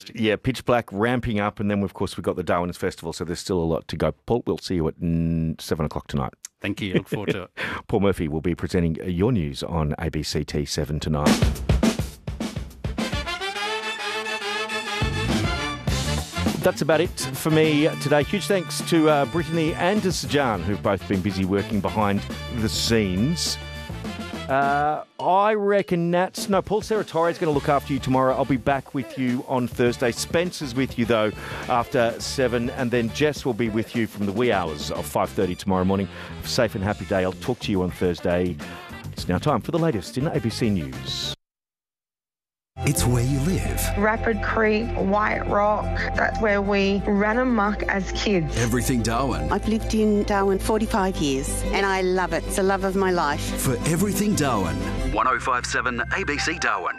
Yeah, pitch black, ramping up, and then, of course, we've got the Darwin's Festival, so there's still a lot to go. Paul, we'll see you at 7 o'clock tonight. Thank you. Look forward to it. Paul Murphy will be presenting your news on ABCT 7 tonight. That's about it for me today. Huge thanks to Brittany and to Sajan, who've both been busy working behind the scenes. I reckon Paul Serratore is going to look after you tomorrow. I'll be back with you on Thursday. Spencer's with you, though, after 7. And then Jess will be with you from the wee hours of 5:30 tomorrow morning. Have a safe and happy day. I'll talk to you on Thursday. It's now time for the latest in ABC News. It's where you live. Rapid Creek, White Rock, that's where we ran amok as kids. Everything Darwin. I've lived in Darwin 45 years and I love it. It's the love of my life. For Everything Darwin. 105.7 ABC Darwin.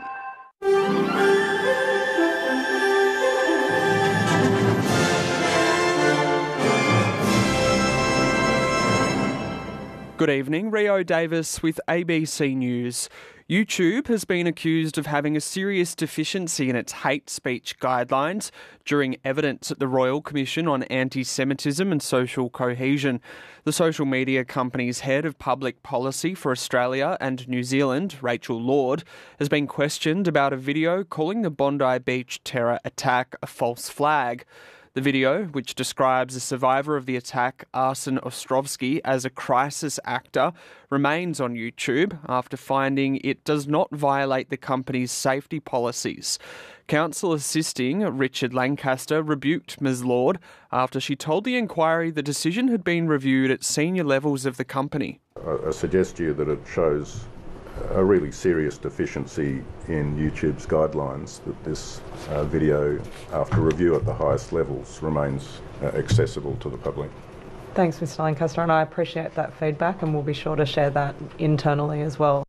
Good evening, Rio Davis with ABC News. YouTube has been accused of having a serious deficiency in its hate speech guidelines during evidence at the Royal Commission on Anti-Semitism and Social Cohesion. The social media company's head of public policy for Australia and New Zealand, Rachel Lord, has been questioned about a video calling the Bondi Beach terror attack a false flag. The video, which describes a survivor of the attack, Arsen Ostrovsky, as a crisis actor, remains on YouTube after finding it does not violate the company's safety policies. Counsel assisting Richard Lancaster rebuked Ms. Lord after she told the inquiry the decision had been reviewed at senior levels of the company. I suggest to you that it shows a really serious deficiency in YouTube's guidelines, that this video, after review at the highest levels, remains accessible to the public. Thanks, Mr. Lancaster, and I appreciate that feedback, and we'll be sure to share that internally as well.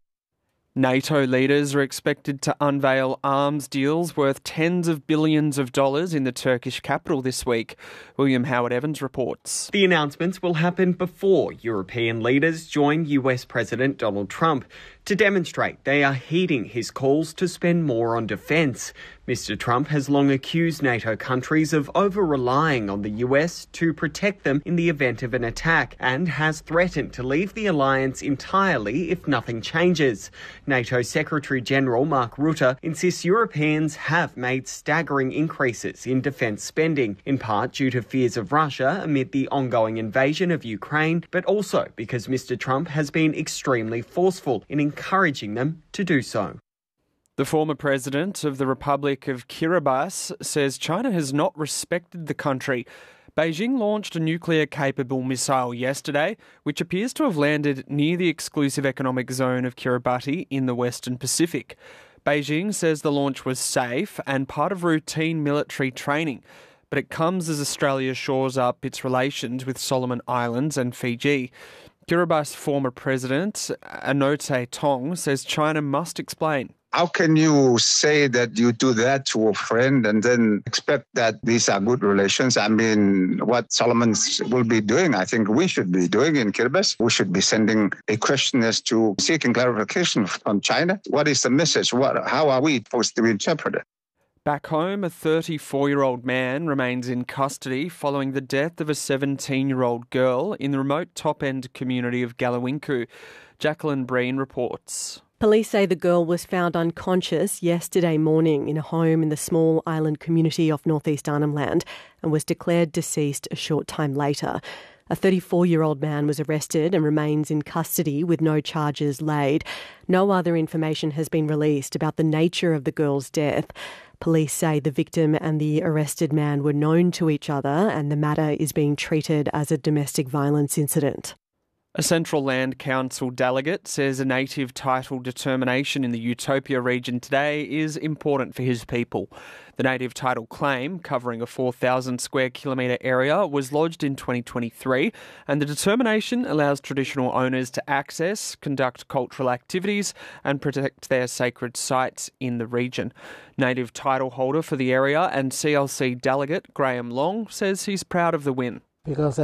NATO leaders are expected to unveil arms deals worth tens of billions of dollars in the Turkish capital this week. William Howard Evans reports. The announcements will happen before European leaders join US President Donald Trump to demonstrate they are heeding his calls to spend more on defence. Mr. Trump has long accused NATO countries of over-relying on the US to protect them in the event of an attack and has threatened to leave the alliance entirely if nothing changes. NATO Secretary-General Mark Rutte insists Europeans have made staggering increases in defence spending, in part due to fears of Russia amid the ongoing invasion of Ukraine, but also because Mr. Trump has been extremely forceful in encouraging them to do so. The former president of the Republic of Kiribati says China has not respected the country. Beijing launched a nuclear-capable missile yesterday, which appears to have landed near the exclusive economic zone of Kiribati in the Western Pacific. Beijing says the launch was safe and part of routine military training, but it comes as Australia shores up its relations with Solomon Islands and Fiji. Kiribati's former president, Anote Tong, says China must explain. How can you say that you do that to a friend and then expect that these are good relations? I mean, what Solomons will be doing, I think we should be doing in Kiribati. We should be sending a questionnaire to seeking clarification from China. What is the message? How are we supposed to interpret it? Back home, a 34-year-old man remains in custody following the death of a 17-year-old girl in the remote top-end community of Galawinku. Jacqueline Breen reports. Police say the girl was found unconscious yesterday morning in a home in the small island community off northeast Arnhem Land and was declared deceased a short time later. A 34-year-old man was arrested and remains in custody with no charges laid. No other information has been released about the nature of the girl's death. Police say the victim and the arrested man were known to each other and the matter is being treated as a domestic violence incident. A Central Land Council delegate says a native title determination in the Utopia region today is important for his people. The native title claim, covering a 4,000 square kilometre area, was lodged in 2023, and the determination allows traditional owners to access, conduct cultural activities and protect their sacred sites in the region. Native title holder for the area and CLC delegate Graham Long says he's proud of the win. Because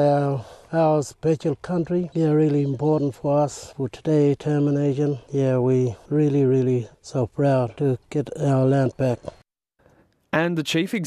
our special country, really important for us for today's termination. We really so proud to get our land back. And the chief